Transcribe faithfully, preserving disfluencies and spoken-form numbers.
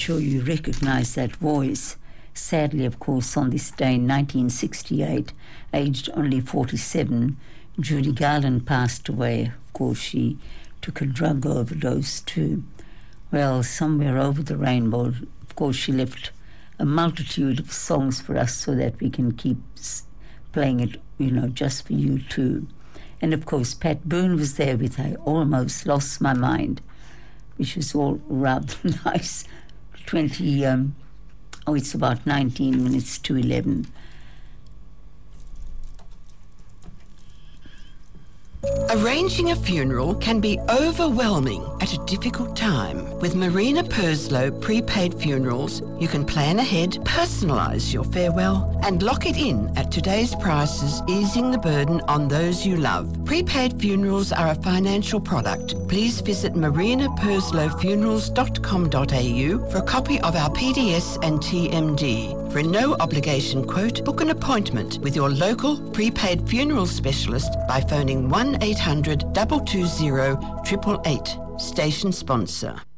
sure you recognize that voice. Sadly, of course, on this day in nineteen sixty-eight, aged only forty-seven, Judy Garland passed away. Of course, she took a drug overdose too. Well, Somewhere Over the Rainbow, of course, she left a multitude of songs for us so that we can keep playing it, you know, just for you too. And of course, Pat Boone was there with I Almost Lost My Mind, which was all rather nice. twenty, um, oh, it's about nineteen minutes to eleven. Arranging a funeral can be overwhelming at a difficult time. With Marina Purslow Prepaid Funerals, you can plan ahead, personalise your farewell, and lock it in at today's prices, easing the burden on those you love. Prepaid funerals are a financial product. Please visit marina purslow funerals dot com dot a u for a copy of our P D S and T M D. For a no-obligation quote, book an appointment with your local prepaid funeral specialist by phoning one eight hundred, two two zero, eight eight eight. Station sponsor.